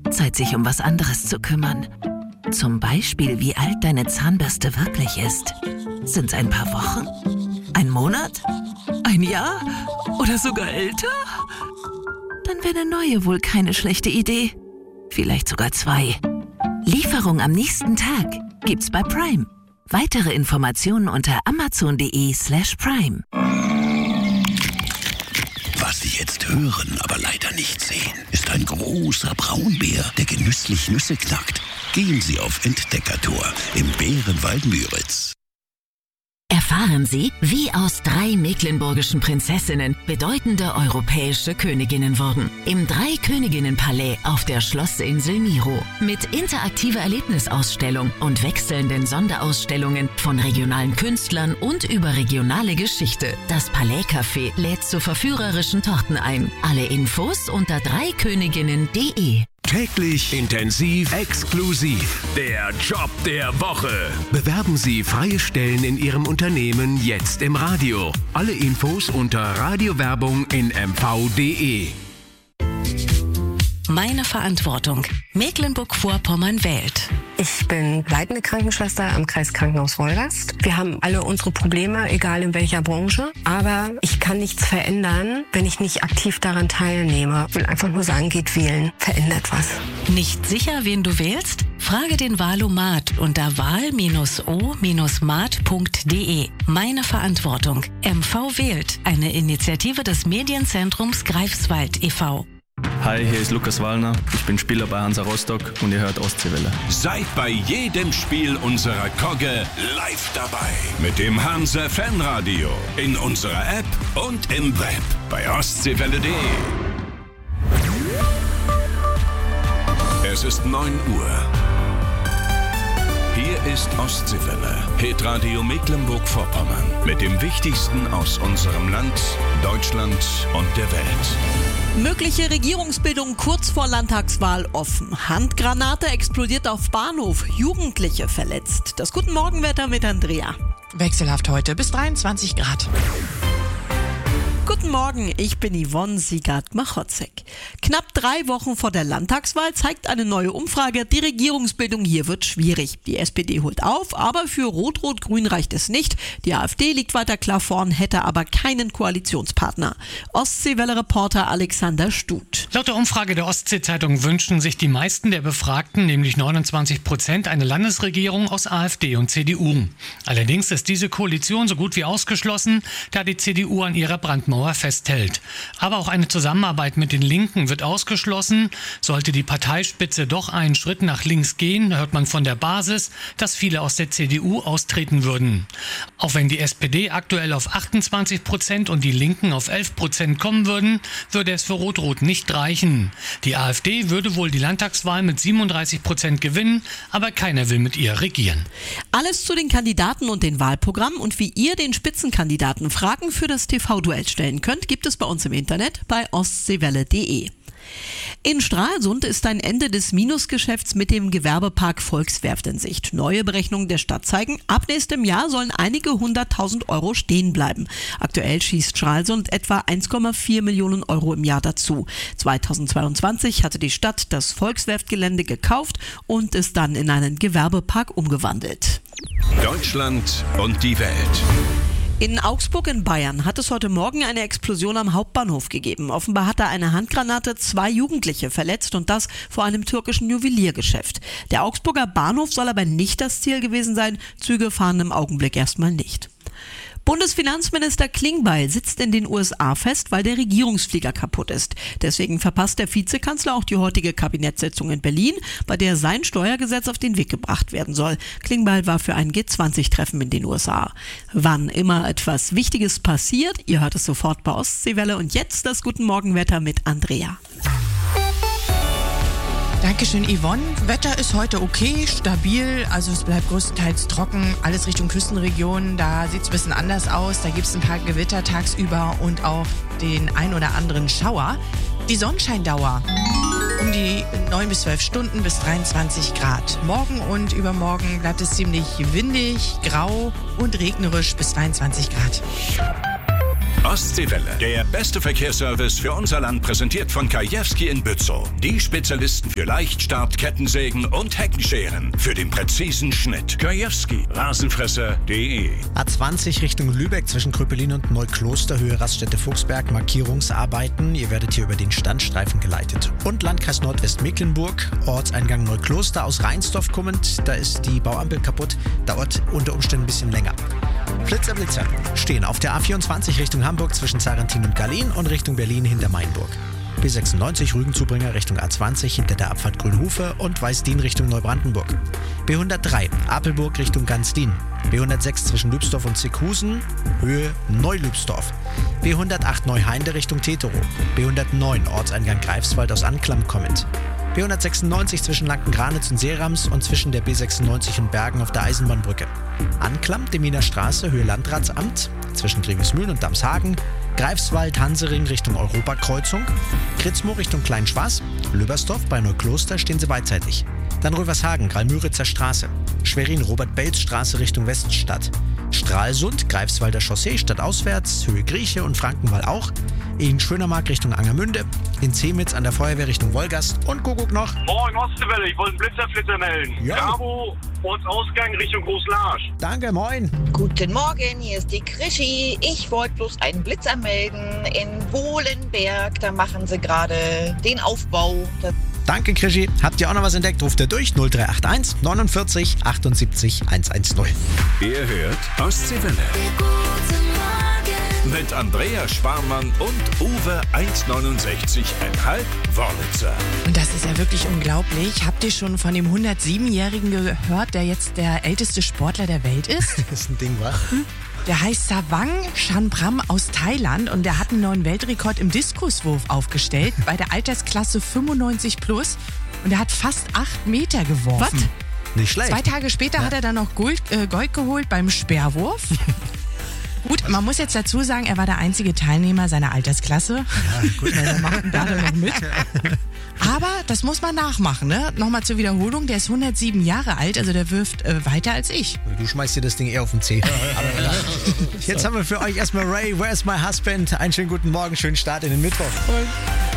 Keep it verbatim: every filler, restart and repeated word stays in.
Zeit, sich um was anderes zu kümmern. Zum Beispiel, wie alt deine Zahnbürste wirklich ist. Sind's ein paar Wochen? Ein Monat? Ein Jahr? Oder sogar älter? Dann wäre eine neue wohl keine schlechte Idee. Vielleicht sogar zwei. Lieferung am nächsten Tag gibt's bei Prime. Weitere Informationen unter amazon.de slash prime. Was Sie jetzt hören, aber leider nicht sehen, ist ein großer Braunbär, der genüsslich Nüsse knackt. Gehen Sie auf Entdeckertour im Bärenwald Müritz. Erfahren Sie, wie aus drei mecklenburgischen Prinzessinnen bedeutende europäische Königinnen wurden. Im Drei-Königinnen-Palais auf der Schlossinsel Miro. Mit interaktiver Erlebnisausstellung und wechselnden Sonderausstellungen von regionalen Künstlern und über regionale Geschichte. Das Palais-Café lädt zu verführerischen Torten ein. Alle Infos unter dreiköniginnen punkt de. Täglich, intensiv, exklusiv. Der Job der Woche. Bewerben Sie freie Stellen in Ihrem Unternehmen jetzt im Radio. Alle Infos unter Radiowerbung in m v punkt de. Meine Verantwortung. Mecklenburg-Vorpommern wählt. Ich bin leitende Krankenschwester am Kreiskrankenhaus Wolgast. Wir haben alle unsere Probleme, egal in welcher Branche. Aber ich kann nichts verändern, wenn ich nicht aktiv daran teilnehme. Ich will einfach nur sagen, geht wählen. Verändert was. Nicht sicher, wen du wählst? Frage den Wahlomat unter wahl o mat punkt de. Meine Verantwortung. M V wählt. Eine Initiative des Medienzentrums Greifswald e V Hi, hier ist Lukas Wallner. Ich bin Spieler bei Hansa Rostock und ihr hört Ostseewelle. Seid bei jedem Spiel unserer Kogge live dabei. Mit dem Hansa Fanradio. In unserer App und im Web. Bei ostseewelle punkt de. Es ist neun Uhr. Hier ist Ostseewelle, Hitradio Mecklenburg-Vorpommern. Mit dem Wichtigsten aus unserem Land, Deutschland und der Welt. Mögliche Regierungsbildung kurz vor Landtagswahl offen. Handgranate explodiert auf Bahnhof. Jugendliche verletzt. Das Guten Morgenwetter mit Andrea. Wechselhaft heute bis dreiundzwanzig Grad. Guten Morgen, ich bin Yvonne Siegert-Machotzek. Knapp drei Wochen vor der Landtagswahl zeigt eine neue Umfrage, die Regierungsbildung hier wird schwierig. Die S P D holt auf, aber für Rot-Rot-Grün reicht es nicht. Die AfD liegt weiter klar vorn, hätte aber keinen Koalitionspartner. Ostseewelle-Reporter Alexander Stut. Laut der Umfrage der Ostsee-Zeitung wünschen sich die meisten der Befragten, nämlich neunundzwanzig Prozent, eine Landesregierung aus AfD und C D U. Allerdings ist diese Koalition so gut wie ausgeschlossen, da die C D U an ihrer Brandmauer festhält. Aber auch eine Zusammenarbeit mit den Linken wird ausgeschlossen. Sollte die Parteispitze doch einen Schritt nach links gehen, hört man von der Basis, dass viele aus der C D U austreten würden. Auch wenn die S P D aktuell auf achtundzwanzig Prozent und die Linken auf elf Prozent kommen würden, würde es für Rot-Rot nicht reichen. Die AfD würde wohl die Landtagswahl mit siebenunddreißig Prozent gewinnen, aber keiner will mit ihr regieren. Alles zu den Kandidaten und den Wahlprogrammen und wie ihr den Spitzenkandidaten Fragen für das T V-Duell stellen könnt, gibt es bei uns im Internet bei ostseewelle punkt de. In Stralsund ist ein Ende des Minusgeschäfts mit dem Gewerbepark Volkswerft in Sicht. Neue Berechnungen der Stadt zeigen, ab nächstem Jahr sollen einige hunderttausend Euro stehen bleiben. Aktuell schießt Stralsund etwa eins Komma vier Millionen Euro im Jahr dazu. zweitausendzweiundzwanzig hatte die Stadt das Volkswerftgelände gekauft und es dann in einen Gewerbepark umgewandelt. Deutschland und die Welt. In Augsburg in Bayern hat es heute Morgen eine Explosion am Hauptbahnhof gegeben. Offenbar hat da eine Handgranate zwei Jugendliche verletzt und das vor einem türkischen Juweliergeschäft. Der Augsburger Bahnhof soll aber nicht das Ziel gewesen sein. Züge fahren im Augenblick erstmal nicht. Bundesfinanzminister Klingbeil sitzt in den U S A fest, weil der Regierungsflieger kaputt ist. Deswegen verpasst der Vizekanzler auch die heutige Kabinettssitzung in Berlin, bei der sein Steuergesetz auf den Weg gebracht werden soll. Klingbeil war für ein G zwanzig Treffen in den U S A. Wann immer etwas Wichtiges passiert, ihr hört es sofort bei Ostseewelle. Und jetzt das Guten Morgenwetter mit Andrea. Dankeschön, Yvonne. Wetter ist heute okay, stabil, also es bleibt größtenteils trocken. Alles Richtung Küstenregion, da sieht es ein bisschen anders aus. Da gibt es ein paar Gewitter tagsüber und auch den ein oder anderen Schauer. Die Sonnenscheindauer um die neun bis zwölf Stunden bis dreiundzwanzig Grad. Morgen und übermorgen bleibt es ziemlich windig, grau und regnerisch bis zweiundzwanzig Grad. Ostseewelle, der beste Verkehrsservice für unser Land, präsentiert von Kajewski in Bützow. Die Spezialisten für Leichtstart, Kettensägen und Heckenscheren für den präzisen Schnitt. Kajewski, rasenfresser punkt de. A zwanzig Richtung Lübeck zwischen Kröpelin und Neukloster, Höhe Raststätte Fuchsberg, Markierungsarbeiten. Ihr werdet hier über den Standstreifen geleitet. Und Landkreis Nordwestmecklenburg, Ortseingang Neukloster aus Rheinsdorf kommend. Da ist die Bauampel kaputt, dauert unter Umständen ein bisschen länger. Flitzer, Blitzer stehen auf der A vierundzwanzig Richtung Hamburg zwischen Sarrentin und Gallien und Richtung Berlin hinter Mainburg. B sechsundneunzig Rügenzubringer Richtung A zwanzig hinter der Abfahrt Grünhufe und Weißdien Richtung Neubrandenburg. B hundertdrei Apelburg Richtung Gansdien. B hundertsechs zwischen Lübsdorf und Zickhausen, Höhe Neulübsdorf. B hundertacht Neuheinde Richtung Tetero. B hundertneun Ortseingang Greifswald aus Anklam kommend. B hundertsechsundneunzig zwischen Lanken-Granitz und Seerams und zwischen der B sechsundneunzig und Bergen auf der Eisenbahnbrücke. Anklam, Deminer Straße, Höhe Landratsamt, zwischen Grevesmühlen und Damshagen. Greifswald, Hansering Richtung Europakreuzung. Kritzmoor Richtung Kleinschwaß. Löbersdorf bei Neukloster stehen sie beidseitig. Dann Rövershagen, Gralmüritzer Straße. Schwerin, Robert-Belz-Straße Richtung Weststadt. Stralsund, Greifswalder Chaussee stadtauswärts, Höhe Grieche und Frankenwall auch. In Schönermark Richtung Angermünde. In Zemitz an der Feuerwehr Richtung Wolgast. Und Kuckuck noch. Moin Ostseewelle, ich wollte einen Blitzerflitzer melden. Ja. Bravo, Ortsausgang Richtung Großlarsch. Danke, moin. Guten Morgen, hier ist die Krischi. Ich wollte bloß einen Blitzer melden in Wohlenberg. Da machen sie gerade den Aufbau. Das Danke, Krischi. Habt ihr auch noch was entdeckt? Ruft ihr durch null drei acht eins neunundvierzig achtundsiebzig hundertzehn. Ihr hört Ostseewelle. Mit Andrea Sparmann und Uwe eins neunundsechzig Komma fünf Wörlitzer. Und das ist ja wirklich unglaublich. Habt ihr schon von dem hundertsiebenjährigen gehört, der jetzt der älteste Sportler der Welt ist? Das ist ein Ding, wa? Der heißt Savang Chanbram aus Thailand und der hat einen neuen Weltrekord im Diskuswurf aufgestellt bei der Altersklasse fünfundneunzig plus und er hat fast acht Meter geworfen. Was? Nicht schlecht. Zwei Tage später ja. hat er dann noch Gold, äh, Gold geholt beim Speerwurf. Gut, man muss jetzt dazu sagen, er war der einzige Teilnehmer seiner Altersklasse. Ja, gut. Er macht da noch mit. Aber das muss man nachmachen, ne? Nochmal zur Wiederholung, der ist hundertsieben Jahre alt, also der wirft äh, weiter als ich. Du schmeißt dir das Ding eher auf den Zeh. Aber jetzt haben wir für euch erstmal Ray, Where's My Husband? Einen schönen guten Morgen, schönen Start in den Mittwoch.